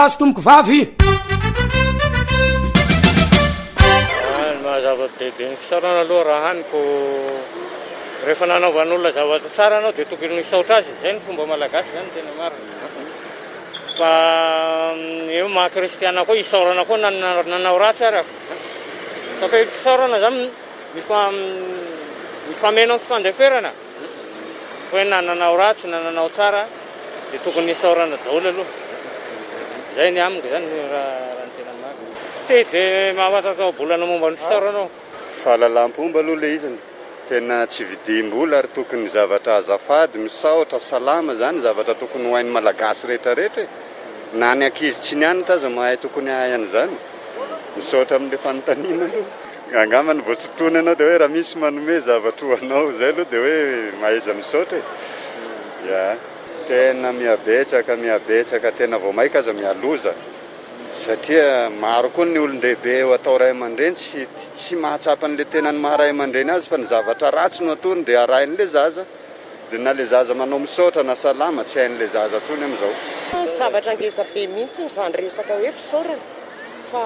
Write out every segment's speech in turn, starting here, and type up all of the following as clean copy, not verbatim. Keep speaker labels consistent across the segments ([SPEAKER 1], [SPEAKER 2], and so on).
[SPEAKER 1] azo tomboko vavy
[SPEAKER 2] mahazava-dehibe ny fisaorana aloha raha haniko rehefa nanaovan'olona zavatra tsara anao dia tokony misaotra azy izay ny fomba malagasy zany tena marina fa eo maha-kristiana koa isaorana koa nanao ratsy ary saka fisaorana zany mifameno amin'ny fifandeferana hoe na nanao ratsy na nanao tsara dia tokony isaorana daholo aloha zay ny amiko zany raha ny tena marina tsy dia mahafantatao bolana momba ny fisaoranao
[SPEAKER 3] fahalalam-pomba aloha le izany tena tsy vidim-bola ary tokony zavatra azafady misaotra salama zany zavatra tokony ho hain'ny malagasy rehetrarehetra na ny ankizy tsy niany taza mahay tokony ahay an'izany misaotra amin'le fanontaniana aloha angamba ny voatotoana anao dia hoe raha misy manome zavatra ho anao zay aloha dia hoe mahaiza misaotra ya tena mihabetsaka tena vao maika aza mialoza satria maro koa ny olon-dehibe eo atao ray aman-dreny tsy mahatsapa an'le tenany maharay aman-dreny azy fa ny zavatra ratsy no atony dia arain'le zaza dia na le zaza manao misaotra na salama tsy hain'le zaza tsony amin'izao
[SPEAKER 4] zavatra angeza be mihitsy nyzany resaka hoe fisaorana fa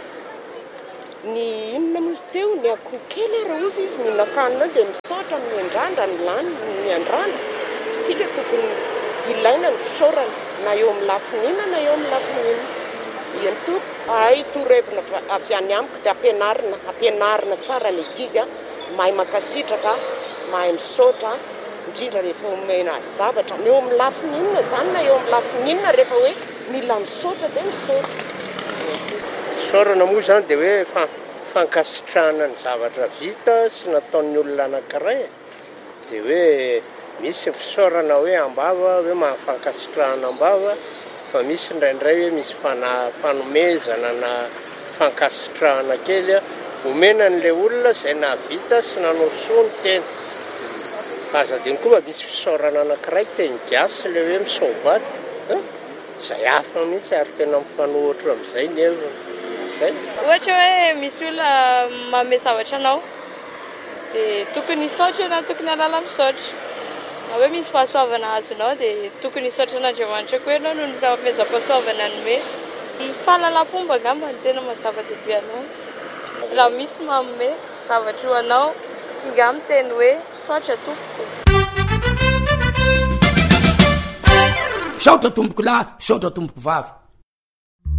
[SPEAKER 4] ny inona mozy teo ny akoho kely raha ozy izy mihinan-kanina dia misaotra miandrandra ny lany miandrana fitsika tokony ilaina ny fisaorana na eo amin'ny lafinina na eo amin'ny lafinina iany to ay torevina avy any amiko dia ampianarina tsara ny ankizy mahay makasitraka mahay misaotra indrindra rehefa omena zavatra ny eo amin'ny lafinina zany na eo amin'ny lafinina rehefa hoe mila misaotra dia misaotra
[SPEAKER 5] fisaorana moa zany dia hoe fankasitrahana ny zavatra vita sy nataon'ny olona anankiray dia hoe misy fisaorana hoe ambava hoe mahafankasitrahana ambava fa misy indraindray hoe misy fanomezana na fankasitrahana kely omena n'le olona izay nahavita sy nanao soa ny tena fa azadiny koa mba misy fisaorana anankiray teny gasy le hoe misaovaty izay hafa mihitsy ary tena mifanohitra amin'izay ny hevina zay
[SPEAKER 6] ohatra hoe misy olona manome zavatra anao dia tokony isaotra na tokony halala misaotra na hoe misy fahasoavana azonao dia tokony isaotra an'Andriamanitra koa ianao no fanomezam-pahasoavana anome fahalalam-pomba angamba ny tena mazava-dehibe anazy raha misy manome zavatra ho anao ingamy teny hoe misaotra tompoko
[SPEAKER 1] misaotra tomboko lahy misaotra tomboko vavy